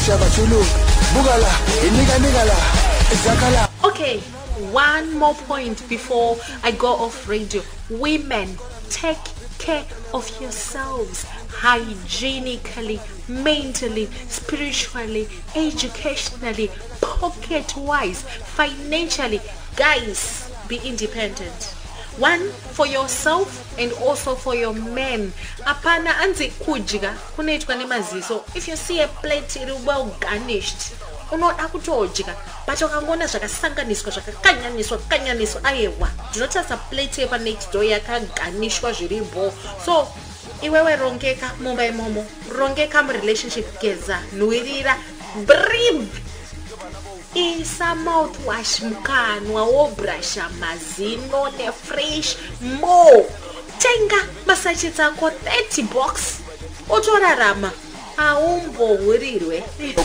Okay, one more point before I go off radio. Women, take care of yourselves hygienically, mentally, spiritually, educationally, pocket-wise, financially. Guys, be independent. One for yourself and also for your men. Apana anzi kudya kunoitwa nemaziso. If you see a plate well garnished, unoda kutodya, but ukangona zvakasanganiswa kanyaniswa ayewa ndinotarisa plate yepa next door yakaganishwa zviripo. So iwewe rongeka mumba imomo, rongeka murelationship, geza, nwirira, breathe. Isa mouthwash mukanwa wobrusha mazino nefresh mo. Tenga masachets ako 30 box otorarama aumbohurirwe.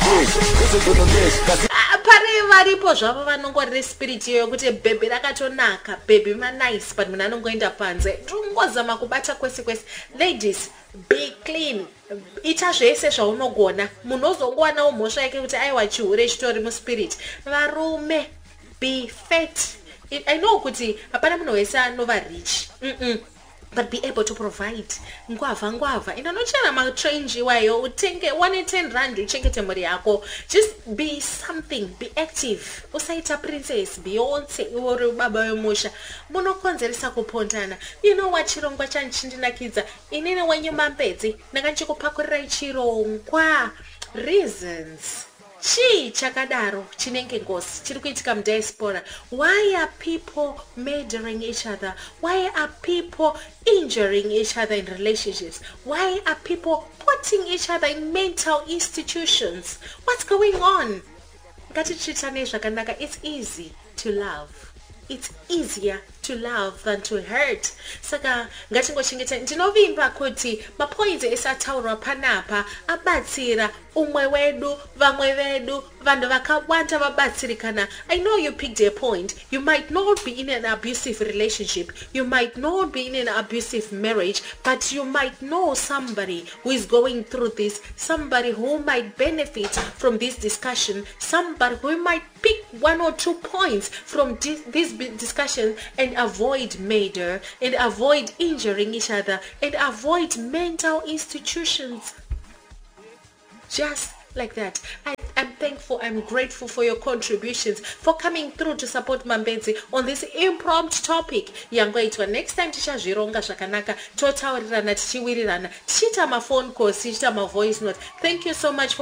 Pare varipo zvavo vanongorire spirit iyoyo kuti bhebhi rakatonaka, bhebhi manice, but munhu anongoenda panze. Tongozama kubata kwese kwese. Ladies, be clean. Ita zvese zvaunogona. Munhu ozongowana mhosva yake kuti aiwa chihure chitori muspirit. Varume, be fat. I know kuti hapana munhu wese anova rich. But be able to provide. Ngwava. Inanochera matrenji iwayo utenge 110 rand uchengete mhuri yako. Just be something, be active. Usaita princess, Beyonce, uri baba wemusha. Munokonzeresa kupondana. You know what chirongwa chanchindinakidza? Inini wenyumambedzi ndakanchikupakurira chirongwa. Reasons. Chi chakadaro chinenge ngosi chiri kuitika mudiaspora. Why are people murdering each other? Why are people injuring each other in relationships? Why are people putting each other in mental institutions? What's going on? It's easy to love. It's easier to love than to hurt. Saka ngatingochengeta ndinovimba kuti mapoints esataurwa panapa abatsira umwe wedu, vamwe vedu, vanhu vakawanda vabatsirikana. I know you picked a point. You might not be in an abusive relationship. You might not be in an abusive marriage, but you might know somebody who is going through this, somebody who might benefit from this discussion, somebody who might pick 1 or 2 points from this discussion and avoid murder, and avoid injuring each other, and avoid mental institutions. Just like that. I'm thankful, I'm grateful for your contributions, for coming through to support Mambedzi on this impromptu topic. Yangoitwa next time tichazvironga zvakanaka, totaurirana, tichiwirirana, tichiita ma phone calls, tichiita ma voice note. Thank you so much for